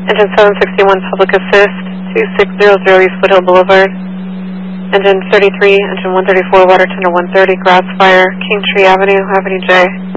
Engine 761 Public Assist, 2600 East Foothill Boulevard. Engine 33, Engine 134, Water Tender 130, Grass Fire, King Tree Avenue, Avenue J.